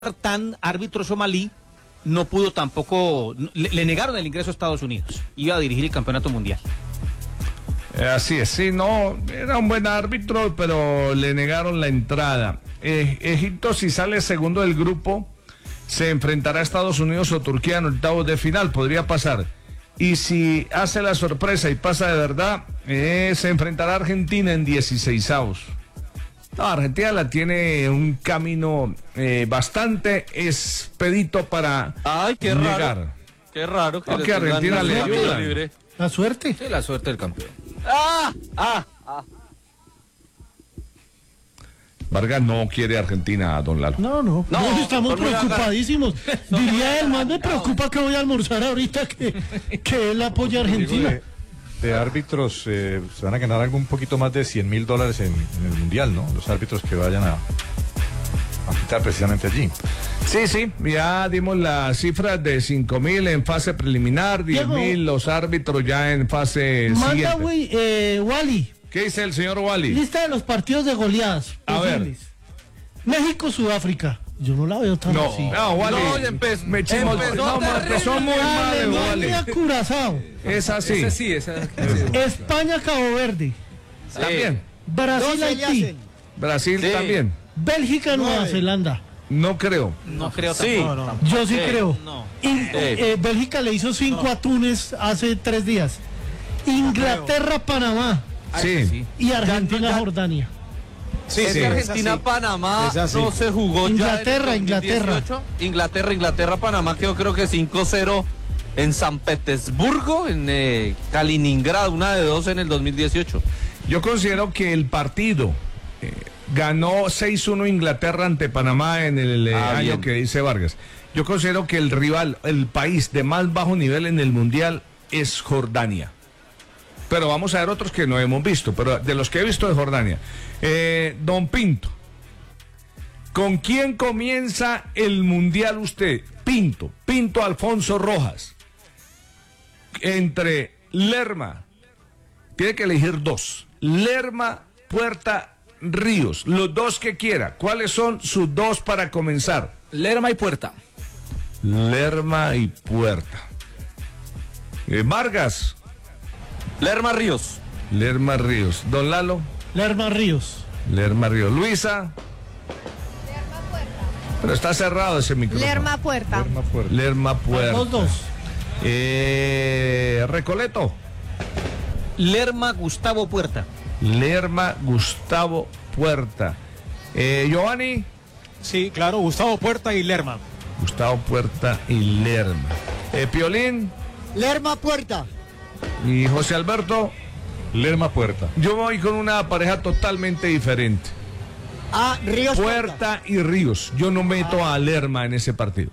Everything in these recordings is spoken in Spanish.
Tan, árbitro somalí, no pudo tampoco, le negaron el ingreso a Estados Unidos. Iba a dirigir el campeonato mundial. Así es, sí, no, era un buen árbitro, pero le negaron la entrada. Egipto, si sale segundo del grupo, se enfrentará a Estados Unidos o Turquía en octavos de final, podría pasar. Y si hace la sorpresa y pasa de verdad, se enfrentará a Argentina en 16avos. No, Argentina la tiene un camino bastante expedito para qué llegar. Raro. Qué raro que Aunque Argentina le ayuda. La suerte. Sí, la suerte del campeón. Vargas no quiere Argentina, don Lalo. No, estamos preocupadísimos. Diría él, más me preocupa que voy a almorzar ahorita que él apoya a Argentina. De árbitros se van a ganar algo un poquito más de $100.000 en el mundial, ¿no? Los árbitros que vayan a pitar precisamente allí. Sí, ya dimos las cifras de 5.000 en fase preliminar, 10.000 los árbitros ya en fase manda, siguiente. Wally. ¿Qué dice el señor Wally? Lista de los partidos de goleadas posibles. México-Sudáfrica. Yo no la veo tan así. No, Wally. Empezó muy mal, Wally. Curazao. Es así. España-Cabo Verde. También. Brasil-Haití. Brasil también. Bélgica-Nueva Zelanda. No creo. No creo Sí. tampoco. Yo sí creo. No. Bélgica le hizo 5 a Túnez hace 3 días. Inglaterra-Panamá. Sí. Y Argentina-Jordania. Sí, Argentina-Panamá no se jugó Inglaterra, ya en el 2018. Inglaterra-Panamá quedó creo que 5-0 en San Petersburgo, en Kaliningrado, 1-2 en el 2018. Yo considero que el partido ganó 6-1 Inglaterra ante Panamá en el año bien. que dice Vargas. Yo considero que el rival, el país de más bajo nivel en el Mundial es Jordania. Pero vamos a ver otros que no hemos visto, pero de los que he visto es Jordania. Don Pinto, ¿con quién comienza el Mundial usted? Pinto Alfonso Rojas. Entre Lerma, tiene que elegir 2. Lerma, Puerta, Ríos, los 2 que quiera. ¿Cuáles son sus 2 para comenzar? Lerma y Puerta. Lerma y Puerta. Vargas. Lerma Ríos. Lerma Ríos. Don Lalo. Lerma Ríos. Lerma Ríos. Luisa. Lerma Puerta. Pero está cerrado ese micrófono. Lerma Puerta. Lerma Puerta. Los 2. Recoleto. Lerma Gustavo Puerta. Lerma Gustavo Puerta. Giovanni. Sí, claro, Gustavo Puerta y Lerma. Gustavo Puerta y Lerma. Piolín. Lerma Puerta. Y José Alberto. Lerma Puerta. Yo voy con una pareja totalmente diferente. Ríos Puerta y Ríos. Yo no meto a Lerma en ese partido.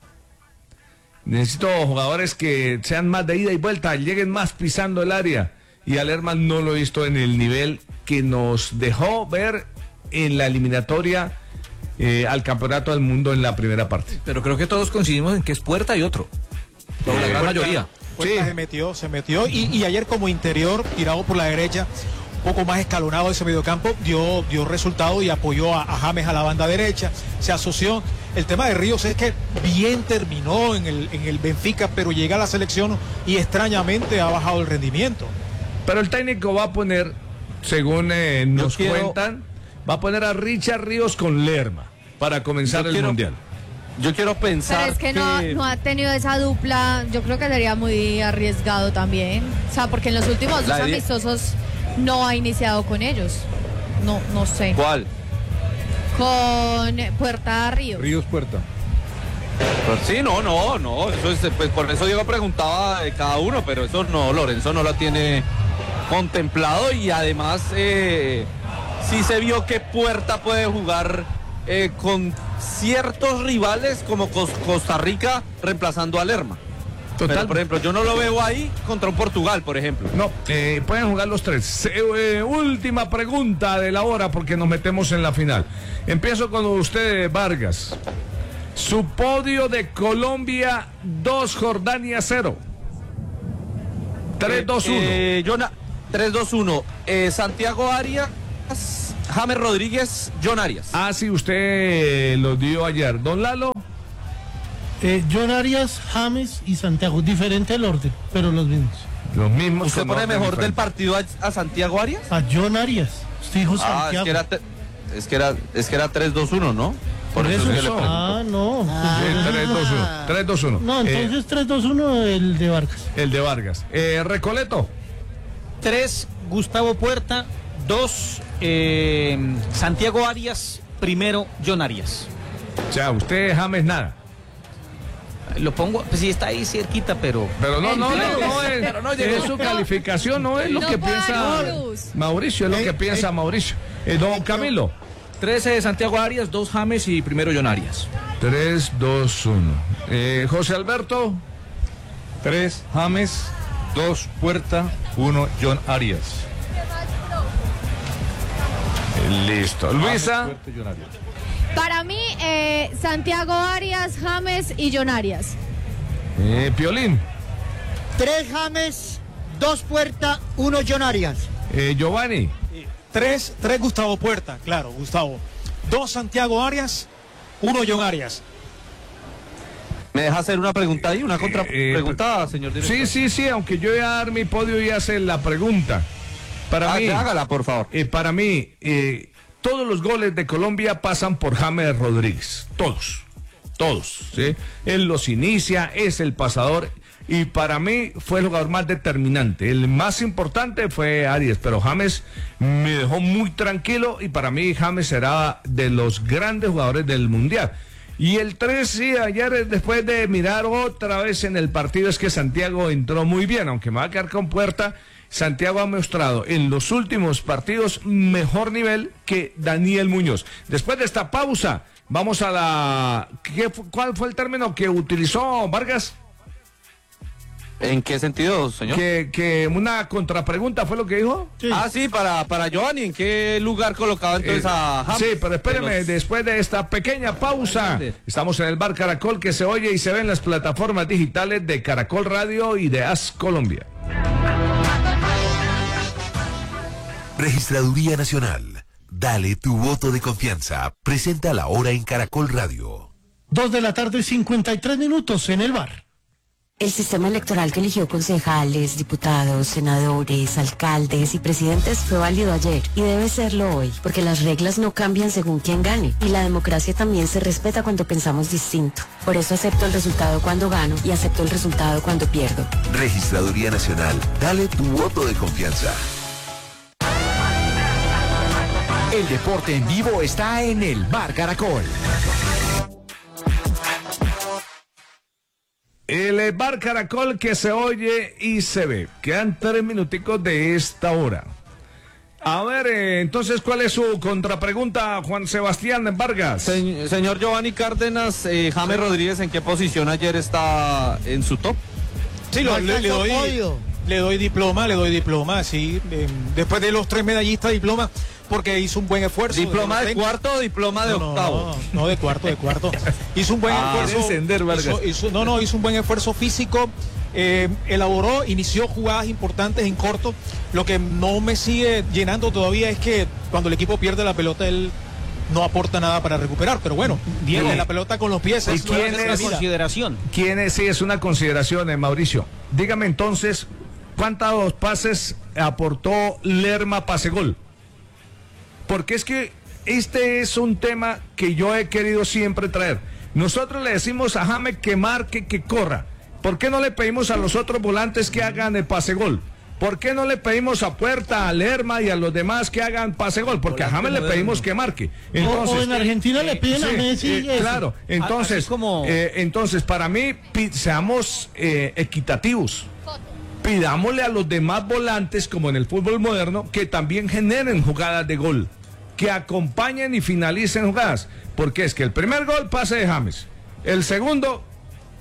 Necesito jugadores que sean más de ida y vuelta, lleguen más pisando el área. Y a Lerma no lo he visto en el nivel que nos dejó ver en la eliminatoria al Campeonato del Mundo en la primera parte. Pero creo que todos coincidimos en que es Puerta y otro. La gran mayoría. Puerta se metió y ayer como interior, tirado por la derecha, un poco más escalonado ese mediocampo, dio resultado y apoyó a James a la banda derecha, se asoció. El tema de Ríos es que bien terminó en el Benfica, pero llega a la selección y extrañamente ha bajado el rendimiento. Pero el técnico va a poner, según nos cuentan, va a poner a Richard Ríos con Lerma para comenzar el Mundial. Yo quiero pensar Pero es que no ha tenido esa dupla. Yo creo que sería muy arriesgado también. O sea, porque en los últimos 2 amistosos no ha iniciado con ellos. No sé. ¿Cuál? Con Puerta Ríos. Ríos Puerta. Sí, no. Eso es, pues por eso Diego preguntaba de cada uno, pero eso no, Lorenzo no lo tiene contemplado y además sí se vio que Puerta puede jugar con ciertos rivales como Costa Rica reemplazando a Lerma. Total. Pero, por ejemplo, yo no lo veo ahí contra un Portugal, por ejemplo. No, pueden jugar los 3. Última pregunta de la hora porque nos metemos en la final. Empiezo con usted, Vargas. Su podio de Colombia 2, Jordania 0. 3-2-1. 3-2-1. Santiago Arias James Rodríguez, John Arias. Ah, sí, usted lo dio ayer. Don Lalo. John Arias, James y Santiago. Diferente el orden, pero los mismos. Los mismos. ¿Usted pone mejor del partido a Santiago Arias? A John Arias. Usted dijo Santiago. Es que era 3-2-1 ¿no? Por eso. es que le No. 3-2-1. No, entonces 3-2-1 el de Vargas. El de Vargas. Recoleto. 3, Gustavo Puerta. 2, Santiago Arias. Primero, John Arias. O sea, usted James nada. Lo pongo, pues sí está ahí cerquita, pero... Pero no es su calificación, no es lo que piensa Mauricio, es lo que piensa Mauricio. Don Camilo. 13 Santiago Arias, 2 James y primero John Arias. 3-2-1. José Alberto. 3, James. 2, Puerta. 1, John Arias. Listo. Luisa. James, Puerta y John Arias. Para mí, Santiago Arias, James y John Arias. Piolín. 3 James, 2 Puerta, 1 John Arias. Giovanni. 3 Gustavo Puerta, claro, Gustavo. 2 Santiago Arias, 1 John Arias. ¿Me deja hacer una pregunta ahí? ¿Una contrapregunta, señor director? Sí, aunque yo voy a dar mi podio y hacer la pregunta. Para mí, hágala, por favor. Para mí, todos los goles de Colombia pasan por James Rodríguez. Todos, ¿sí? Él los inicia, es el pasador. Y para mí fue el jugador más determinante. El más importante fue Arias, pero James me dejó muy tranquilo y para mí James será de los grandes jugadores del Mundial. Y el 3, sí, ayer después de mirar otra vez en el partido, es que Santiago entró muy bien, aunque me va a quedar con Puerta. Santiago ha mostrado en los últimos partidos mejor nivel que Daniel Muñoz. Después de esta pausa, vamos a la... ¿Cuál fue el término que utilizó Vargas? ¿En qué sentido, señor? Que una contrapregunta fue lo que dijo. Sí. Ah, sí, para Giovanni, ¿en qué lugar colocaba entonces a James? Sí, pero espéreme, después de esta pequeña pausa, estamos en el Bar Caracol, que se oye y se ve en las plataformas digitales de Caracol Radio y de AS Colombia. Registraduría Nacional. Dale tu voto de confianza. Presenta la hora en Caracol Radio. 2:53 p.m. en el bar. El sistema electoral que eligió concejales, diputados, senadores, alcaldes y presidentes fue válido ayer y debe serlo hoy, porque las reglas no cambian según quien gane y la democracia también se respeta cuando pensamos distinto. Por eso acepto el resultado cuando gano y acepto el resultado cuando pierdo. Registraduría Nacional. Dale tu voto de confianza. El deporte en vivo está en el Bar Caracol. El Bar Caracol que se oye y se ve. Quedan 3 minuticos de esta hora. A ver, entonces, ¿cuál es su contrapregunta, Juan Sebastián Vargas? Señor Giovanni Cárdenas, James Rodríguez, ¿en qué posición ayer está en su top? Sí, le doy diploma, sí. Después de los 3 medallistas, diploma, porque hizo un buen esfuerzo. ¿Diploma de cuarto o diploma de octavo? No, de cuarto. Hizo un buen esfuerzo. Encender, Vargas. Hizo un buen esfuerzo físico. Elaboró, inició jugadas importantes en corto. Lo que no me sigue llenando todavía es que cuando el equipo pierde la pelota, él no aporta nada para recuperar. Pero bueno, Diego, la pelota con los pies es una consideración. Sí, es una consideración, Mauricio. Dígame entonces, ¿cuántos pases aportó Lerma pase-gol? Porque es que este es un tema que yo he querido siempre traer. Nosotros le decimos a James que marque, que corra. ¿Por qué no le pedimos a los otros volantes que hagan el pase-gol? ¿Por qué no le pedimos a Puerta, a Lerma y a los demás que hagan pase-gol? Porque a James le pedimos que marque. Entonces, o en Argentina le piden a Messi. Claro, entonces, entonces para mí, seamos equitativos. Pidámosle a los demás volantes, como en el fútbol moderno, que también generen jugadas de gol, que acompañen y finalicen jugadas, porque es que el primer gol, pase de James, el segundo,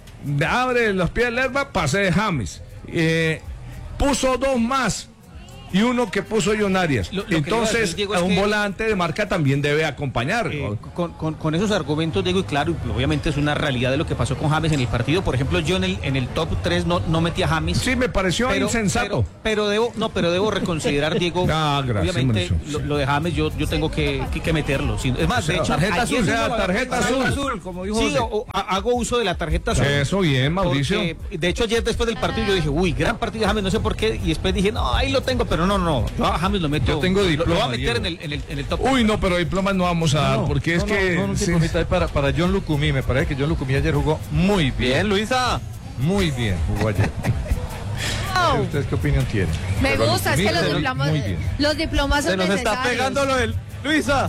abre los pies de Lerma, pase de James, puso 2 más, y uno que puso John Arias. Lo que Entonces, le iba a decir, Diego, a es un que- volante de marca también debe acompañar. Con esos argumentos, Diego, y claro, obviamente es una realidad de lo que pasó con James en el partido. Por ejemplo, yo en el top 3 no metí a James. Sí, me pareció insensato. Pero debo reconsiderar, Diego. Gracias, obviamente, Mauricio. lo de James yo tengo que meterlo. Es más, de hecho, tarjeta ayer azul, mismo- tarjeta azul. como dijo Sí, José. hago uso de la tarjeta azul. Eso bien, Mauricio. Porque, de hecho, ayer después del partido yo dije, uy, gran partido de James, no sé por qué. Y después dije, no, ahí lo tengo, pero no. Yo a James lo meto. Yo tengo lo diploma, voy a meter Diego. en el top. Uy, no, pero diplomas no vamos a dar, porque es que... No, sí. diplomita es para John Lucumí. Me parece que John Lucumí ayer jugó muy bien. Bien, Luisa. Muy bien jugó ayer. No sé ¿Ustedes qué opinión tienen? Me Pero gusta, es Lucumí que los se lo- diplomas, muy bien. los diplomas Se son nos está necesarios. pegando lo del... Luisa.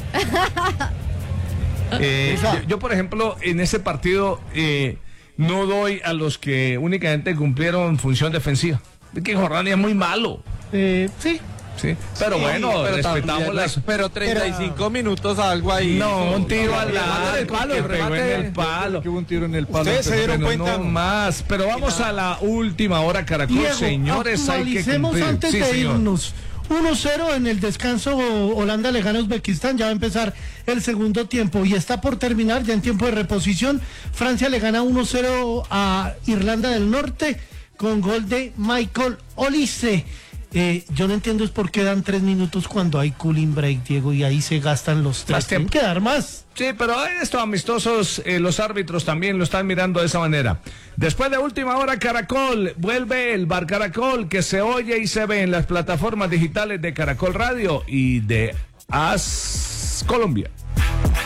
Yo, por ejemplo, en ese partido no doy a los que únicamente cumplieron función defensiva. Es que Jordania es muy malo. Sí. Sí. Pero bueno, pero respetamos también, las... Pero 35 minutos algo ahí. No, un tiro al remate del arco, palo, que el pegó en remate. el palo. Que hubo un tiro en el palo. Ustedes se dieron Pero cuenta. no más. Pero vamos a la última hora, Caracol. Diego, Señores, hay que actualicemos cumplir. antes Sí, de señor. irnos. 1-0 en el descanso. Holanda le gana a Uzbekistán. Ya va a empezar el segundo tiempo y está por terminar ya en tiempo de reposición. Francia le gana 1-0 a Irlanda del Norte con gol de Michael Olise. Yo no entiendo es por qué dan 3 minutos cuando hay cooling break, Diego, y ahí se gastan los 3. Más tiempo. Tienen que dar más. Sí, pero en estos amistosos los árbitros también lo están mirando de esa manera. Después de última hora, Caracol, vuelve el Bar Caracol que se oye y se ve en las plataformas digitales de Caracol Radio y de AS Colombia.